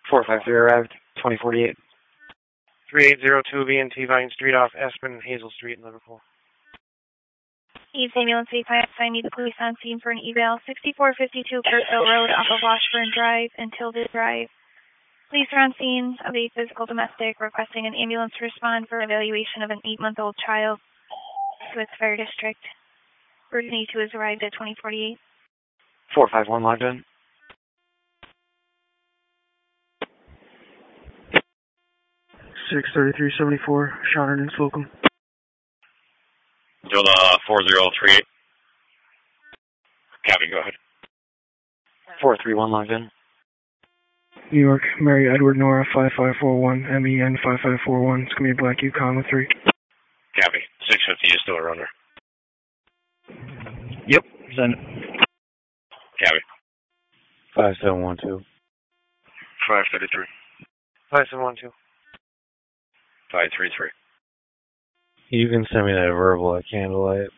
453 arrived, 2048. 3802 V&T Vine Street off Aspen Hazel Street in Liverpool. East Ambulance 85, I need the police on scene for an eval. 6452 Kirkville Road off of Washburn Drive and Tilden Drive. Police are on scene of a physical domestic requesting an ambulance to respond for evaluation of an 8-month-old child to its fire district. Version E2 has arrived at 2048. 451 logged in. $633.74, Sean and Slocum. Delta 4038. Copy, go ahead. 431 logged in. New York, Mary Edward Nora 5541, MEN 5541. It's going to be a black Yukon with 3. Copy. 650 is still a runner. Yep, send it. Copy. 5712. 533. 5712. 533. You can send me that verbal at Candlelight.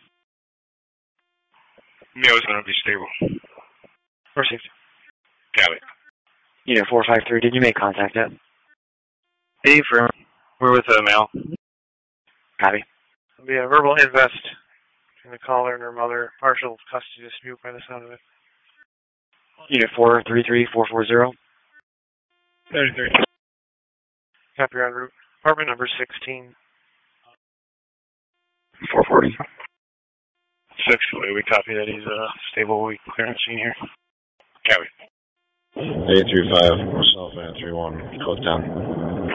Meo's going to be stable. Received. Copy. Unit 453, did you make contact yet? Hey, firm. We're with Mel. Copy. There'll be a verbal invest between the caller and her mother. Partial custody dispute by the sound of it. Unit 433440. 33. Copy on route. Apartment number 16. 440. 640, we copy that he's stable. We clearance scene here. Copy. 835, South Van 31, code 10.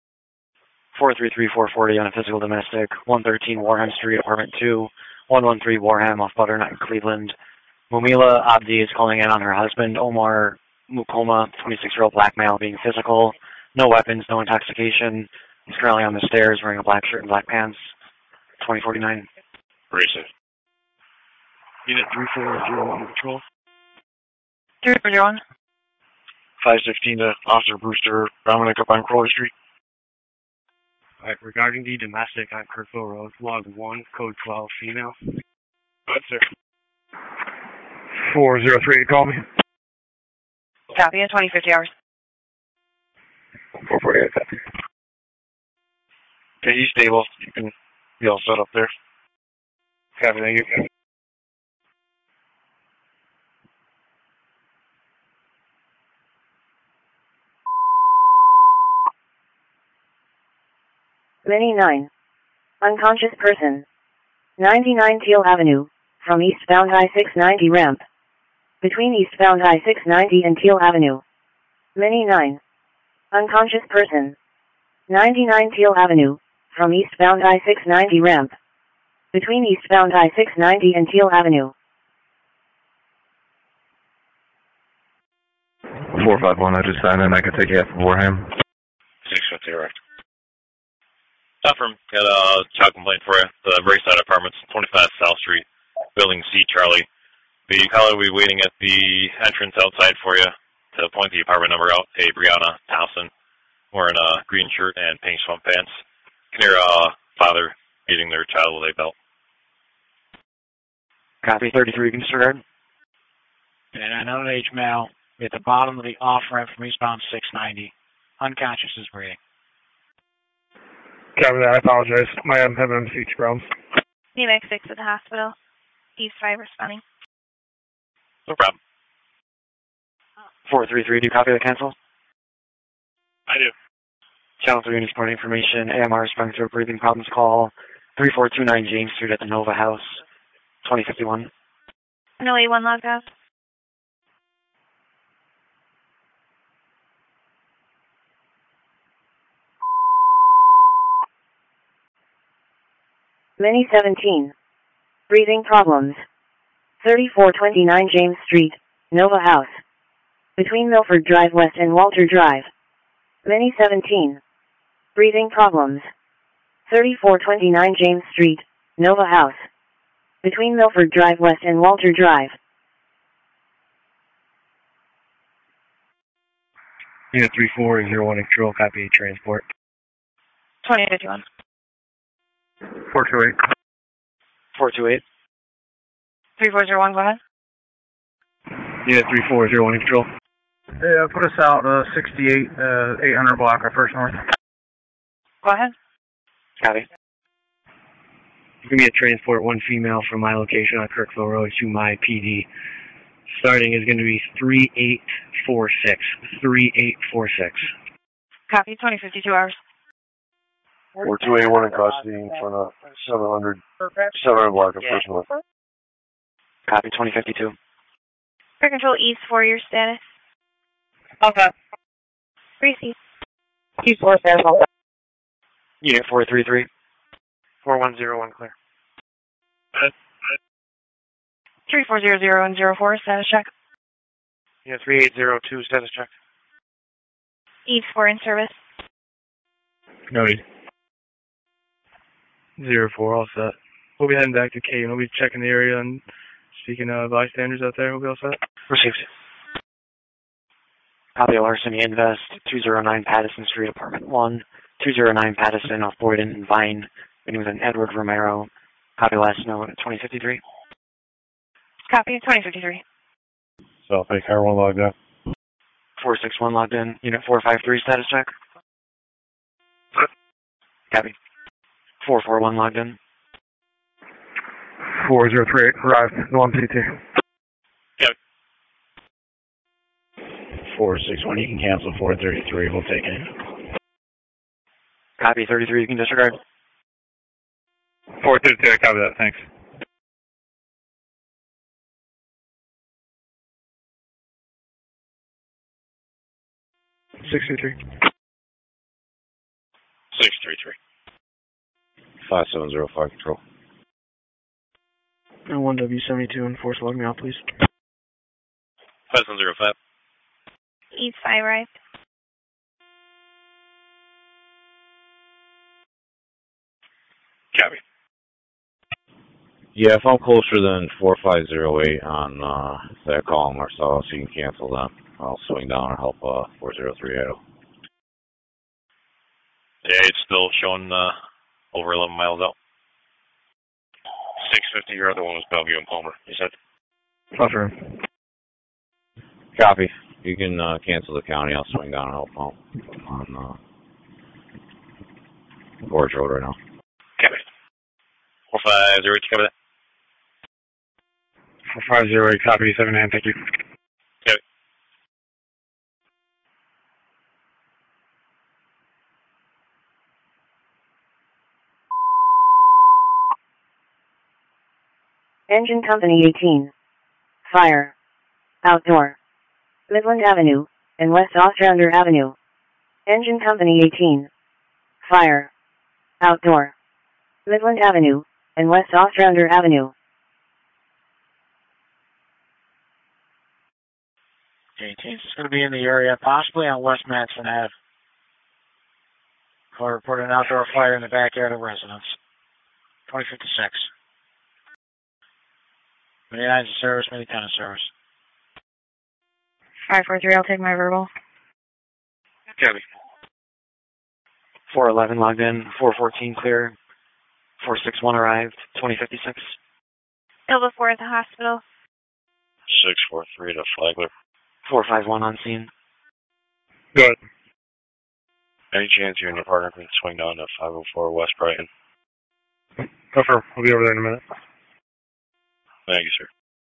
433440 on a physical domestic, 113 Warham Street, apartment 2, 113 Warham off Butternut, Cleveland. Mumila Abdi is calling in on her husband, Omar Mukoma, 26-year-old black male, being physical. No weapons, no intoxication. He's currently on the stairs wearing a black shirt and black pants. 2049. Racist. Unit 3401 patrol. 3401. 516 to Officer Brewster, Dominic up on Crowley Street. Alright, regarding the domestic on Kirkville Road, log 1, code 12, female. Good, sir. 403, call me. Copy at 2050 hours. 448, copy. Okay, he's stable. You can be all set up there. Copy, thank you. Mini 9. Unconscious person. 99 Teal Avenue, from eastbound I-690 ramp. Between eastbound I-690 and Teal Avenue. Mini 9. Unconscious person. 99 Teal Avenue, from eastbound I-690 ramp. Between eastbound I-690 and Teal Avenue. 451, I just signed in. I can take you out for Warham. 650, right. Firm, got a child complaint for you. The Braeside Apartments, 25 South Street, Building C, Charlie. The caller will be waiting at the entrance outside for you to point the apartment number out. Hey, Brianna Thompson, wearing a green shirt and pink swamp pants. Can hear father beating their child with a belt. Copy 33, can disregard. And an underage male at the bottom of the off-ramp from eastbound 690. Unconscious is breathing. Copy that, I apologize. I'm having speech problems. Nemax 6 at the hospital. East 5 responding. No problem. 433, do you copy the cancel? I do. Channel 3 units reporting information. AMR responding to a breathing problems call. 3429 James Street at the Nova House. 2051. No A1 logged off. Mini 17. Breathing problems. 3429 James Street, Nova House. Between Milford Drive West and Walter Drive. Mini 17. Breathing problems. 3429 James Street, Nova House. Between Milford Drive West and Walter Drive. Unit 3401 control, copy transport. 2051. 428. 428. 3401, go ahead. Unit 3401 control. Yeah, put us out 68, 800 block of First North. Go ahead. Copy. Give me a transport 1 female from my location on Kirkville Road to my PD. Starting is going to be 3846. 3846. Copy, 2052 hours. We're 281 in custody in front of 700 block of First North. Copy, 2052. Air Control East 4, your status. Okay. Receive. East 4, status. Unit 433. 4101 clear. 3400 and 04, status check. Yeah, 3802 status check. East 4 in service. Noted. 04, all set. We'll be heading back to K, and we'll be checking the area and speaking of bystanders out there. We'll be all set. Received. Copy, larceny invest, 209 Pattison Street, apartment 1, 209 Pattison off Boyden and Vine, meeting with an Edward Romero. Copy, last note, 2053. Copy, 2053. South Bay Car 1 logged out. 461 logged in. Unit 453 status check. Copy. 441 logged in. 4038, arrived, 1CT. Copy. 461, you can cancel 433, we'll take it. Copy, 33, you can disregard. 432, I copy that, thanks. $633. 633. 5705 control. And 1W72 enforce log me out, please. 5705. East 5 arrived. Copy. Yeah, if I'm closer than 4508 on that call Marcellus, you can cancel that. I'll swing down and help 403 Edo. Yeah, it's still showing over 11 miles out. 650, your other one was Bellevue and Palmer, you said? Affirm. Copy. You can cancel the county. I'll swing down and help out on Gorge Road right now. Copy. 4508, cover that. 4508, copy, 79, thank you. Copy. Engine Company 18. Fire. Outdoor. Midland Avenue, and West Ostrander Avenue. Engine Company 18. Fire. Outdoor. Midland Avenue, and West Ostrander Avenue. 18th is going to be in the area, possibly on West Madison Ave. Call reported an outdoor fire in the backyard of residence. 2056. Many 9s in service, many 10 in service. 543, I'll take my verbal. Copy. 411 logged in. 414 clear. 461 arrived. 2056. Still before at the hospital. 643 to Flagler. 451 on scene. Good. Any chance you and your partner can swing down to 504 West Brighton? Affirm, I'll be over there in a minute. Thank you, sir.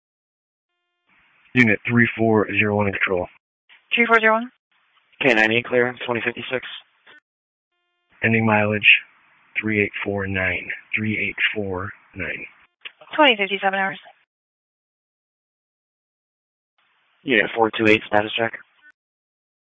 Unit 3401 in control. 3401. K98 clear. 2056. Ending mileage 3849. 3849. 2057 hours. Unit 428 status check.